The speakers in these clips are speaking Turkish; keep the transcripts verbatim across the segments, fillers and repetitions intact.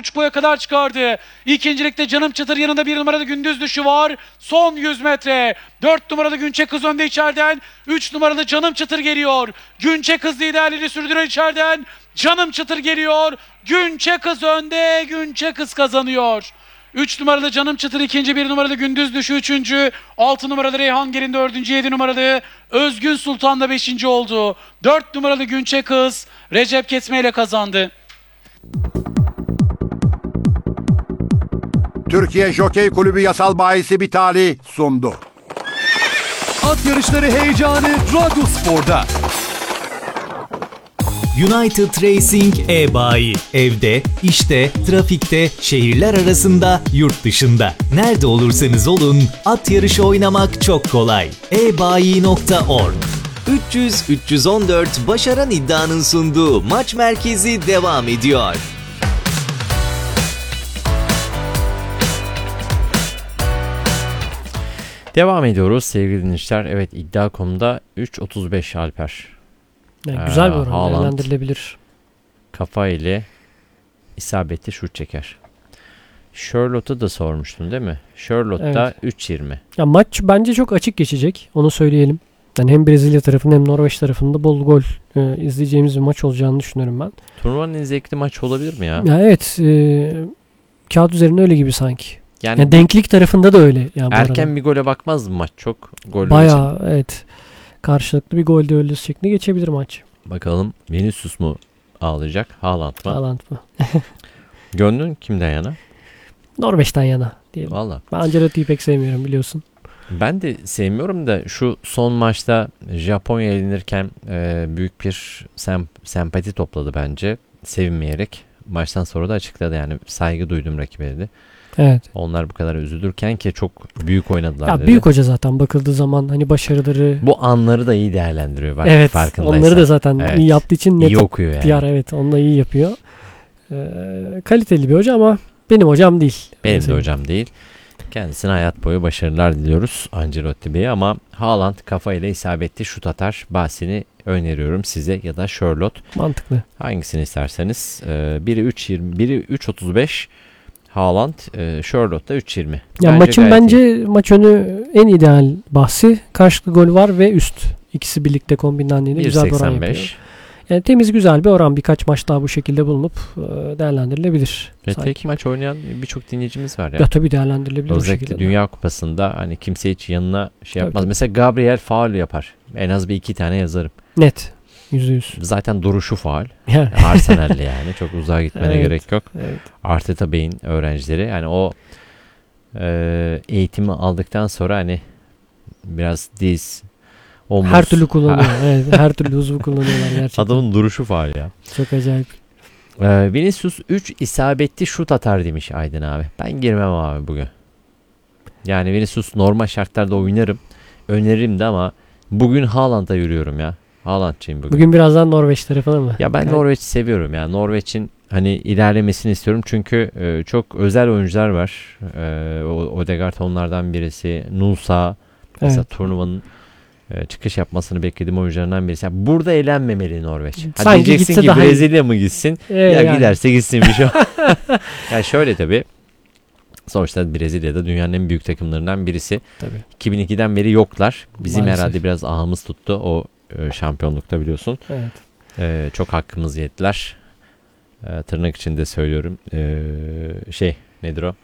buçuk boya kadar çıkardı. İkincilikte Canım Çıtır yanında bir numarada Gündüz Düşü var. Son yüz metre. dört numarada Günçe Kız önde içeriden. üç numarada Canım Çıtır geliyor. Günçe Kız liderliğini sürdüren içeriden. Canım Çıtır geliyor. Günçe Kız önde. Günçe Kız kazanıyor. üç numaralı Canım Çıtır ikinci, bir numaralı Gündüz Düşü üçüncü, altı numaralı Reyhan Gelin dördüncü, yedi numaralı Özgün Sultan da beşinci oldu. dört numaralı Günçe Kız Recep Ketme ile kazandı. Türkiye Jokey Kulübü Yasal Bahisi Bitali sundu. At yarışları heyecanı Radyospor'da. United Racing e-bayi. Evde, işte, trafikte, şehirler arasında, yurt dışında. Nerede olursanız olun, at yarışı oynamak çok kolay. e bayi nokta org. üç yüz üç yüz on dört Başaran İddia'nın sunduğu maç merkezi devam ediyor. Devam ediyoruz sevgili dinleyiciler. Evet, iddia nokta com'da üç otuz beş Alper. Yani güzel bir oran, Haaland değerlendirilebilir. Kafa ile isabetli şut çeker. Charlotte'a da sormuştun değil mi? Charlotte'da Evet. üç yirmi. Ya maç bence çok açık geçecek. Onu söyleyelim. Yani hem Brezilya tarafında hem Norveç tarafında bol gol e, izleyeceğimiz bir maç olacağını düşünüyorum ben. Turnuvanın en zevkli maç olabilir mi ya? Ya evet, e, kağıt üzerinde öyle gibi sanki. Yani Yani denklik tarafında da öyle. Yani bu erken arada. bir gole bakmaz mı maç? Çok gol Bayağı evet. Karşılıklı bir gol düellosu şeklinde geçebilir maç. Bakalım Vinicius mu ağlayacak? Haaland mı? Haaland mı? Gönlün kimden yana? Norveç'ten yana diyelim. Valla. Ben Ancelotti'yi pek sevmiyorum biliyorsun. Ben de sevmiyorum da şu son maçta Japonya elenirken e, büyük bir sem- sempati topladı bence. Sevinmeyerek. Maçtan sonra da açıkladı, yani saygı duydum rakibe dedi. Evet. Onlar bu kadar üzülürken ki çok büyük oynadılar Ya dedi. büyük hoca zaten bakıldığı zaman hani başarıları. Bu anları da iyi değerlendiriyor. Bak, Evet. farkındaysan. Onları da zaten Evet. iyi yaptığı için net İyi okuyor yani. P R, evet, onu da iyi yapıyor. Ee, kaliteli bir hoca ama benim hocam değil. Benim de Mesela. hocam değil. Kendisine hayat boyu başarılar diliyoruz Ancelotti Bey'e, ama Haaland kafayla isabetli şut atar bahsini öneriyorum size, ya da Charlotte. Mantıklı. Hangisini isterseniz. Ee, biri üç yirmi, biri üç otuz beş. Haaland, e, Charlotte da üç yirmi. Ya Bence maçın gayet bence iyi. maç önü en ideal bahsi karşılıklı gol var ve üst. İkisi birlikte kombinlendiğinde güzel bir oran yapıyor. bir seksen beş. Yani temiz güzel bir oran, birkaç maç daha bu şekilde bulunup e, değerlendirilebilir. Ve sanki. tek maç oynayan birçok dinleyicimiz var ya. Ya tabii değerlendirilebilir bu Özellikle şekilde. Dünya Kupası'nda hani kimse hiç yanına şey Tabii, yapmaz. tabii. Mesela Gabriel faul yapar. En az bir iki tane yazarım. Net. Yüzde yüz. Zaten duruşu faul. Yani. Arsenal'li yani. Çok uzağa gitmene Evet, gerek yok. Evet. Arteta Bey'in öğrencileri. Yani o e, eğitimi aldıktan sonra hani biraz diz, omuz. Her türlü kullanıyor. Evet, her türlü uzvu kullanıyorlar gerçekten. Adamın duruşu faul ya. Çok acayip. Ee, Vinicius üç isabetli şut atar demiş Aydın abi. Ben girmem abi bugün. Yani Vinicius normal şartlarda oynarım. Öneririm de ama bugün Haaland'a yürüyorum ya. Haaland'çıyım bugün. Bugün birazdan Norveç tarafına mı? Ya ben Yani- Norveç'i seviyorum ya. Norveç'in hani ilerlemesini istiyorum. Çünkü e, çok özel oyuncular var. E, O- Odegaard onlardan birisi. Nusa mesela Evet. turnuvanın e, çıkış yapmasını beklediğim oyuncularından birisi. Yani burada eğlenmemeli Norveç. Ha, Sanki diyeceksin gitse ki daha iyi. Brezilya mı gitsin? Ee, Ya yani. giderse gitsin bir şey. Yani şöyle tabii. Sonuçta Brezilya'da dünyanın en büyük takımlarından birisi. Tabii. iki bin ikiden beri yoklar. Bizim Maalesef. herhalde biraz ahımız tuttu o e, şampiyonlukta, biliyorsun. Evet. E, çok hakkımızı yediler. E, tırnak içinde söylüyorum. E, şey nedir o?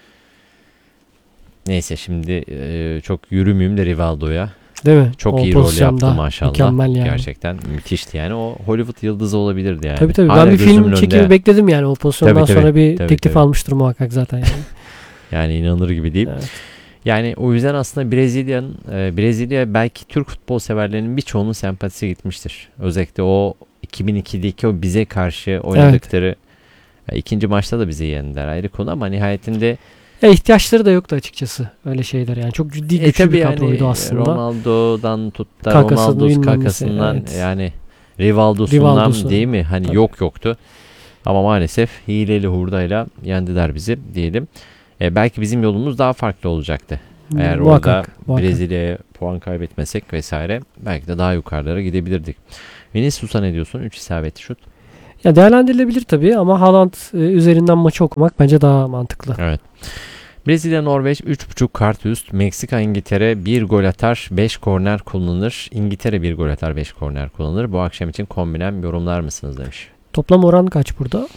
Neyse şimdi e, çok yürümeyeyim de Rivaldo'ya. Değil mi? Çok O iyi rol pozisyonda yaptı maşallah. Mükemmel yani. Gerçekten müthişti yani. O Hollywood yıldızı olabilirdi yani. Tabii tabii. Hala Ben bir gözümün film önünde. çekimi bekledim yani. O pozisyondan Tabii, tabii. sonra bir Tabii, teklif tabii. almıştır muhakkak zaten yani. Yani inanılır gibi değil. Evet. Yani o yüzden aslında Brezilya'nın e, Brezilya belki Türk futbol severlerinin birçoğunun sempatisi gitmiştir. Özellikle o iki bin ikideki o bize karşı oynadıkları e, ikinci maçta da bizi yendiler, ayrı konu, ama nihayetinde Ya ihtiyaçları da yoktu açıkçası öyle şeyler yani. Çok ciddi e, güçlü tabii bir kadroydu yani aslında. Ronaldo'dan tut da Kakasını, Ronaldo's bilmem nesi, kakasından evet. yani Rivaldo'sundan Rivaldo'su. değil mi? Hani Tabii. yok yoktu. Ama maalesef hileli hurdayla yendiler bizi diyelim. E, belki bizim yolumuz daha farklı olacaktı. Eğer Muhakkak, orada muhakkak. Brezilya'ya puan kaybetmesek vesaire belki de daha yukarılara gidebilirdik. Vinicius'a ne diyorsun? üç isabetli şut. Ya değerlendirilebilir tabii ama Haaland e, üzerinden maçı okumak bence daha mantıklı. Evet. Brezilya Norveç üç buçuk kart üst. Meksika İngiltere bir gol atar beş korner kullanılır. İngiltere bir gol atar beş korner kullanılır. Bu akşam için kombinem yorumlar mısınız demiş. Toplam oran kaç burada?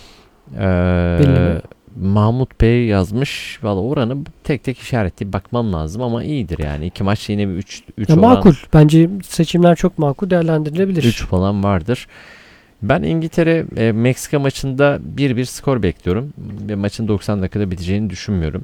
Belli mi? Ee, Mahmut Bey yazmış. Valla oranı tek tek işaretleyip bakmam lazım ama iyidir yani. İki maç yine bir üç üç Ya oran. makul. Bence seçimler çok makul, değerlendirilebilir. üç falan vardır. Ben İngiltere e, Meksika maçında bir bir skor bekliyorum. Ve maçın doksan dakikada biteceğini düşünmüyorum.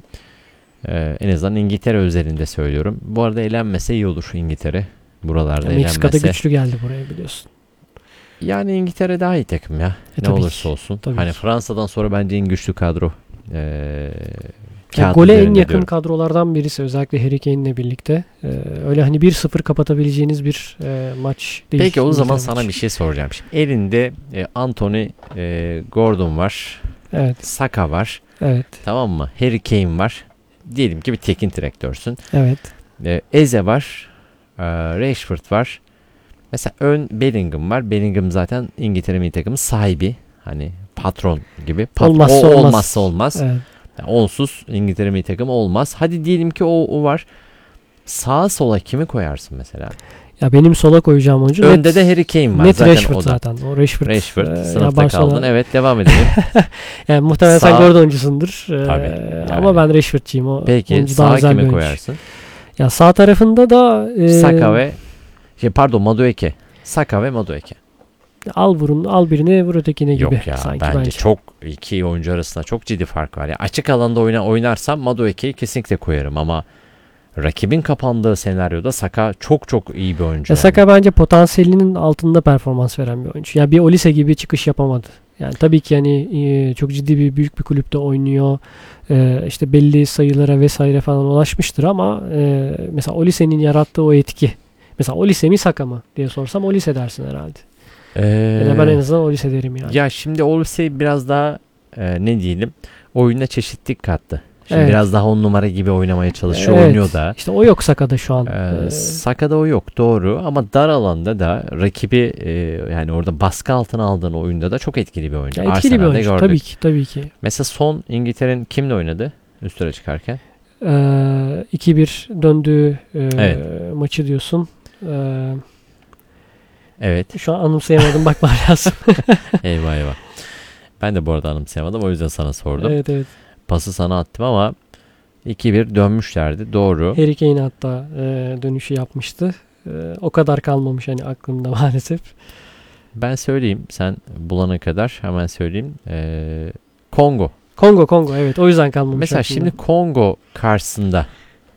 E, en azından İngiltere özelinde söylüyorum. Bu arada elenmese iyi olur İngiltere. Buralarda Ya Meksika'da elenmese. güçlü geldi buraya biliyorsun. Yani İngiltere daha iyi takım ya. E, ne tabii olursa ki, olsun. tabii Hani ki. Fransa'dan sonra bence en güçlü kadro. E, Ya kağıt gole en üzerinde yakın diyorum. kadrolardan birisi, özellikle Harry Kane'le birlikte. Ee, öyle hani bir sıfır kapatabileceğiniz bir e, maç değil. Peki o zaman İngiltere sana maçı. bir şey soracağım. Şimdi elinde e, Anthony e, Gordon var. Evet, Saka var. evet, Tamam mı? Harry Kane var. Diyelim ki bir teknik direktörsün. evet. E, Eze var. E, Rashford var. Mesela ön Bellingham var. Bellingham zaten İngiltere milli takımı sahibi. Hani patron gibi. Pat- Olmazsa o olmaz. olmazsa olmaz. Evet. Yani onsuz İngiltere milli takımı olmaz. Hadi diyelim ki o, o var. Sağa sola kimi koyarsın mesela? Ya benim sola koyacağım oyuncu Önde net, de Harry Kane var. net zaten Rashford o da. zaten. O Rashford. Rashford e, ya sınıfta Barcelona- kaldın. Evet devam edelim. Yani muhtemelen Sağ- sen Gordon'cusundur. Ee, Tabii, yani. Ama ben Rashford'cıyım. O Peki oyuncu daha sağa özel bir kimi oyuncu. koyarsın? Ya sağ tarafında da e, Saka ve şey pardon Madueke. Saka ve Madueke. al vurun, al birini vur ötekine gibi. Yok ya sanki bence, bence. çok iki oyuncu arasında çok ciddi fark var. Ya açık alanda oyna oynarsam Madueke'yi kesinlikle koyarım ama rakibin kapandığı senaryoda Saka çok çok iyi bir oyuncu. Ya yani. Saka bence potansiyelinin altında performans veren bir oyuncu. Ya bir Olise gibi çıkış yapamadı. Yani tabii ki yani e, çok ciddi bir büyük bir kulüpte oynuyor. E, işte belli sayılara vesaire falan ulaşmıştır ama e, mesela Olise'nin yarattığı o etki. Mesela Olise mi Saka mı diye sorsam Olise dersin herhalde. Ee, Ya da ben en azından Olise derim yani. Ya şimdi Olise biraz daha e, ne diyelim oyuna çeşitlilik kattı. Şimdi Evet. biraz daha on numara gibi oynamaya çalışıyor, Evet. oynuyor da. İşte o yok Saka'da şu an. Ee, Ee, Saka'da o yok doğru ama dar alanda da rakibi e, yani orada baskı altına aldığın oyunda da çok etkili bir oyuncu. ya etkili bir Arsenal'de oyuncu gördük. tabii ki tabii ki. Mesela son İngiltere'nin kimle oynadı üst tura çıkarken? Ee, iki bir döndüğü e, Evet. maçı diyorsun. Ee, Evet. şu an anımsayamadım, bakmam lazım. Eyvah eyvah. Ben de bu arada anımsayamadım o yüzden sana sordum. Evet evet. Pası sana attım ama iki bir dönmüşlerdi doğru. Harry Kane hatta e, dönüşü yapmıştı. E, o kadar kalmamış hani aklımda maalesef. Ben söyleyeyim sen bulana kadar hemen söyleyeyim. Ee, Kongo. Kongo Kongo evet, o yüzden kalmamış Mesela aklımda. şimdi Kongo karşısında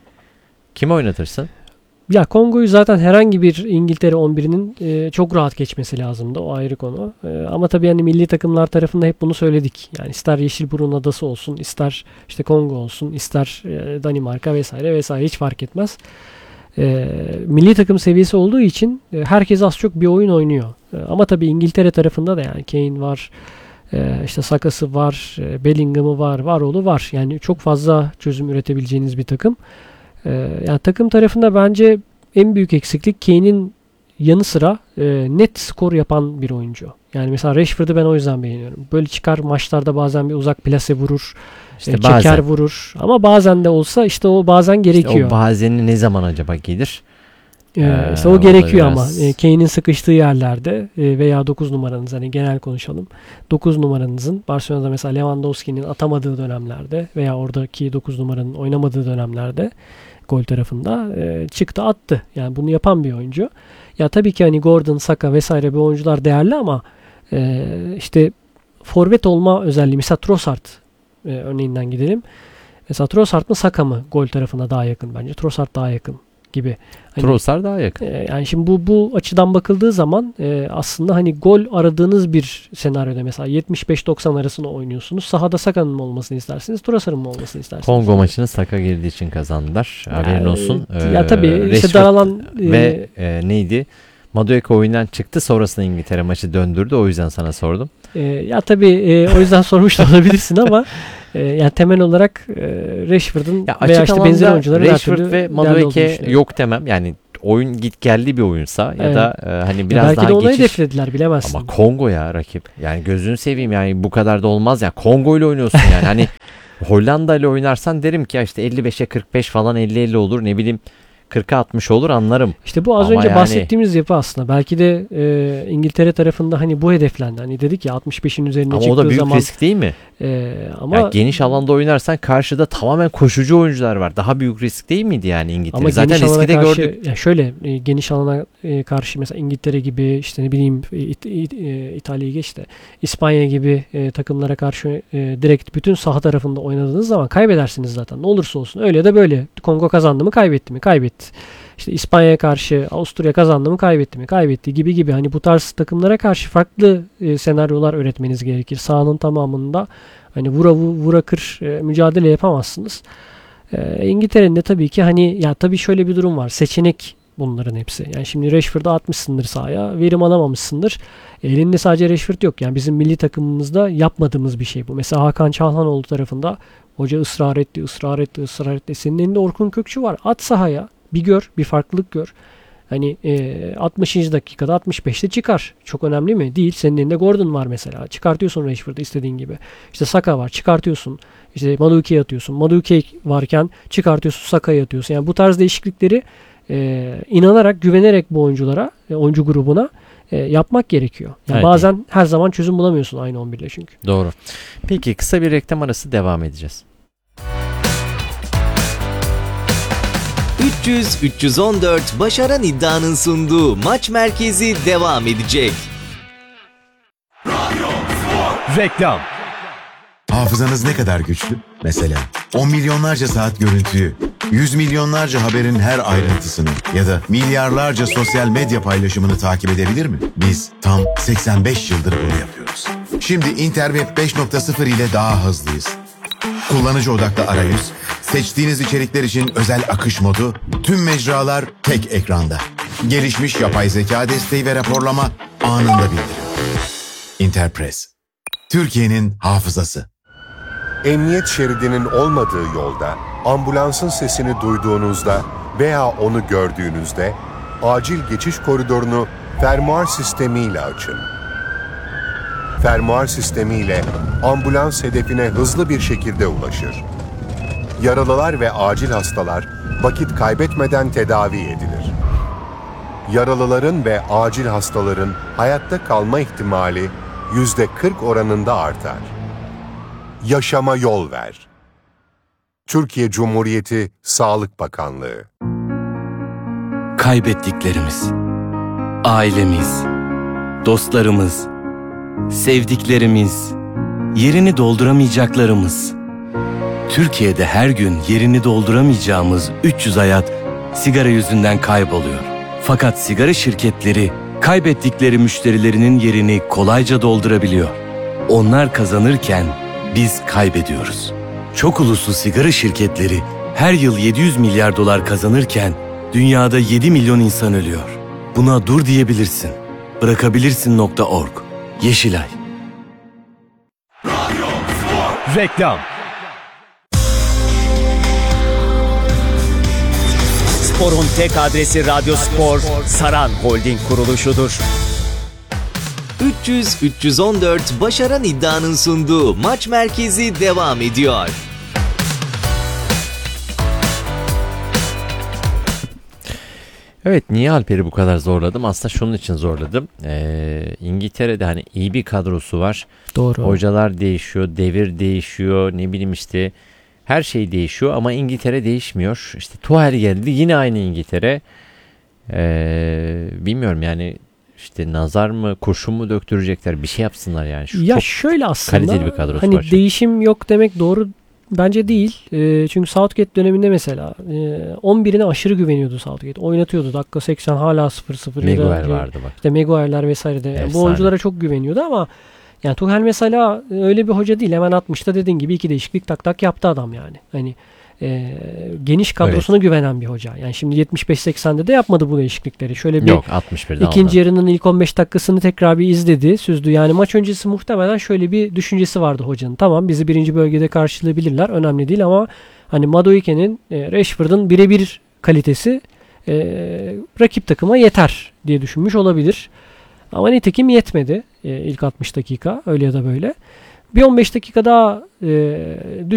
kimi oynatırsın? Ya Kongo'yu zaten herhangi bir İngiltere on birinin e, çok rahat geçmesi lazımdı. O ayrı konu. E, ama tabii yani milli takımlar tarafında hep bunu söyledik. Yani ister Yeşilburun Adası olsun, ister işte Kongo olsun, ister e, Danimarka vesaire vesaire hiç fark etmez. E, milli takım seviyesi olduğu için e, herkes az çok bir oyun oynuyor. E, ama tabii İngiltere tarafında da yani Kane var, e, işte Saka'sı var, e, Bellingham'ı var, Varol'u var. Yani çok fazla çözüm üretebileceğiniz bir takım. Ee, yani takım tarafında bence en büyük eksiklik Kane'in yanı sıra e, net skor yapan bir oyuncu. Yani mesela Rashford'u ben o yüzden beğeniyorum. Böyle çıkar maçlarda bazen bir uzak plase vurur, İşte e, çeker bazen. vurur. Ama bazen de olsa işte o bazen gerekiyor. İşte o bazeni ne zaman acaba gelir? Ee, Ee, işte o o da gerekiyor biraz- ama e, Kane'in sıkıştığı yerlerde e, veya dokuz numaranız, hani genel konuşalım. dokuz numaranızın Barcelona'da mesela Lewandowski'nin atamadığı dönemlerde veya oradaki dokuz numaranın oynamadığı dönemlerde gol tarafında e, çıktı attı. Yani bunu yapan bir oyuncu. Ya tabii ki hani Gordon, Saka vesaire bir oyuncular değerli ama e, işte forvet olma özelliği, mesela Trossard e, örneğinden gidelim. Mesela Trossard mı Saka mı gol tarafına daha yakın bence. Trossard daha yakın gibi. Hani, Trossard daha yakın. e, yani şimdi bu bu açıdan bakıldığı zaman e, aslında hani gol aradığınız bir senaryoda mesela yetmiş beş doksan arasında oynuyorsunuz. Sahada Saka'nın mı olmasını istersiniz, Trossard'ın mı olmasını istersiniz? Kongo maçını Saka girdiği için kazandılar. Haberin Yani, olsun. ya Ee, tabii işte Rashford daralan e, ve e, neydi? Madueke oyundan çıktı. Sonrasında İngiltere maçı döndürdü. O yüzden sana sordum. e, ya tabii e, o yüzden sormuş da olabilirsin ama e, yani temel olarak e, Rashford'un Ya veya açık işte benzer alanda oyuncuların her Rashford türlü ve değerli olduğunu Madueke düşünüyorum. yok demem. Yani oyun git geldi bir oyunsa ya Evet. da e, hani Ya biraz belki daha de onu geçiş. hedeflediler, bilemezsin. Ama Kongo ya rakip. Yani gözünü seveyim, yani bu kadar da olmaz ya. Kongo ile oynuyorsun yani. Hani Hollanda ile oynarsan derim ki ya işte elli beşe kırk beş falan, elli elli olur, ne bileyim kırka altmış olur, anlarım. İşte bu az Ama önce yani- bahsettiğimiz yapı aslında. Belki de e, İngiltere tarafında hani bu hedeflendi. Hani dedik ya altmış beşin üzerine Ama çıktığı o da büyük zaman risk değil mi? e, ama Yani geniş alanda oynarsan karşıda tamamen koşucu oyuncular var. Daha büyük risk değil miydi yani İngiltere? ama Zaten geniş alana riski de karşı, gördük. ya şöyle e, geniş alana e, karşı mesela İngiltere gibi, işte ne bileyim e, İt- İt- e, İtalya'yı geç de İspanya gibi e, takımlara karşı e, direkt bütün saha tarafında oynadığınız zaman kaybedersiniz zaten. Ne olursa olsun. Öyle de böyle. Kongo kazandı mı kaybetti mi? Kaybetti. İşte İspanya'ya karşı Avusturya kazandı mı kaybetti mi? Kaybetti gibi gibi. Hani bu tarz takımlara karşı farklı e, senaryolar üretmeniz gerekir. Sahanın tamamında hani vura vu- vura kır e, mücadele yapamazsınız. E, İngiltere'nin de tabii ki hani ya tabii şöyle bir durum var. Seçenek bunların hepsi. Yani şimdi Rashford'u atmışsındır sahaya, verim alamamışsındır. Elinde sadece Rashford yok. Yani bizim milli takımımızda yapmadığımız bir şey bu. Mesela Hakan Çalhanoğlu tarafında hoca ısrar etti, ısrar etti, ısrar etti. Senin elinde Orkun Kökçü var. At sahaya. Bir gör, bir farklılık gör. Hani e, altmışıncı dakikada altmış beşte çıkar. Çok önemli mi? Değil. Senin elinde Gordon var mesela. Çıkartıyorsun Rashford'u istediğin gibi. İşte Saka var. Çıkartıyorsun. İşte Madueke'yi atıyorsun. Madueke varken çıkartıyorsun, Saka'yı atıyorsun. Yani bu tarz değişiklikleri e, inanarak, güvenerek bu oyunculara, e, oyuncu grubuna e, yapmak gerekiyor. Yani Evet. bazen her zaman çözüm bulamıyorsun aynı on birle çünkü. Doğru. Peki kısa bir reklam arası, devam edeceğiz. üç yüz üç yüz on dört Başaran İddia'nın sunduğu Maç Merkezi devam edecek. Reklam. Hafızanız ne kadar güçlü? Mesela on milyonlarca saat görüntüyü, yüz milyonlarca haberin her ayrıntısını ya da milyarlarca sosyal medya paylaşımını takip edebilir mi? Biz tam seksen beş yıldır bunu yapıyoruz. Şimdi Interweb beş nokta sıfır ile daha hızlıyız. Kullanıcı odaklı arayüz, seçtiğiniz içerikler için özel akış modu, tüm mecralar tek ekranda. Gelişmiş yapay zeka desteği ve raporlama anında bildirim. Interpress, Türkiye'nin hafızası. Emniyet şeridinin olmadığı yolda, ambulansın sesini duyduğunuzda veya onu gördüğünüzde acil geçiş koridorunu fermuar sistemiyle açın. Fermuar sistemiyle ambulans hedefine hızlı bir şekilde ulaşır. Yaralılar ve acil hastalar vakit kaybetmeden tedavi edilir. Yaralıların ve acil hastaların hayatta kalma ihtimali yüzde kırk oranında artar. Yaşama yol ver. Türkiye Cumhuriyeti Sağlık Bakanlığı. Kaybettiklerimiz, ailemiz, dostlarımız, sevdiklerimiz, yerini dolduramayacaklarımız. Türkiye'de her gün yerini dolduramayacağımız üç yüz hayat sigara yüzünden kayboluyor. Fakat sigara şirketleri kaybettikleri müşterilerinin yerini kolayca doldurabiliyor. Onlar kazanırken biz kaybediyoruz. Çok uluslu sigara şirketleri her yıl yedi yüz milyar dolar kazanırken dünyada yedi milyon insan ölüyor. Buna dur diyebilirsin. Bırakabilirsin nokta org. Yeşilay. Reklam. Spor'un tek adresi Radyo Spor, Saran Holding kuruluşudur. üç yüz üç yüz on dört Başaran İddia'nın sunduğu Maç Merkezi devam ediyor. Evet, niye Alper'i bu kadar zorladım? Aslında şunun için zorladım. Ee, İngiltere'de hani iyi bir kadrosu var. Doğru. Hocalar değişiyor, devir değişiyor, ne bileyim işte her şey değişiyor ama İngiltere değişmiyor. İşte Tuchel geldi, yine aynı İngiltere. Ee, bilmiyorum yani, işte nazar mı, kurşun mu döktürecekler, bir şey yapsınlar yani. Şu Ya çok şöyle aslında kaliteli bir kadrosu hani var çünkü. değişim yok demek doğru bence değil. E, çünkü Southgate döneminde mesela e, on birine aşırı güveniyordu Southgate. Oynatıyordu. Dakika seksen hala sıfır sıfır. Maguire vardı bak. İşte Maguire'ler vesaire de. Yani bu Efsane. oyunculara çok güveniyordu ama yani Tuchel mesela öyle bir hoca değil. Hemen altmışta dediğin gibi iki değişiklik tak tak yaptı adam yani. Hani e, geniş kadrosuna güvenen bir hoca. Yani şimdi yetmiş beş seksende de yapmadı bu değişiklikleri. Şöyle bir Yok, altmış birde İkinci aldı. yarının ilk on beş dakikasını tekrar bir izledi, süzdü. Yani maç öncesi muhtemelen şöyle bir düşüncesi vardı hocanın. Tamam, bizi birinci bölgede karşılayabilirler. Önemli değil ama hani Madueke'nin, e, Rashford'un birebir kalitesi e, rakip takıma yeter diye düşünmüş olabilir. Ama nitekim yetmedi e, ilk altmış dakika öyle ya da böyle. Bir on beş dakika daha e, düş